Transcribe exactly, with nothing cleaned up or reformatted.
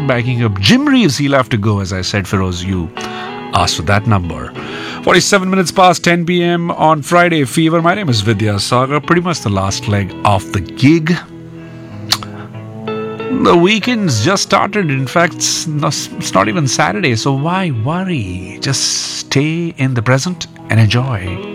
started backing up. Jim Reeves, he'll have to go, as I said, Feroz, you asked for that number. forty-seven minutes past ten p.m. on Friday Fever. My name is Vidya Sagar. Pretty much the last leg of the gig. The weekend's just started. In fact, it's not, it's not even Saturday, so why worry? Just stay in the present and enjoy.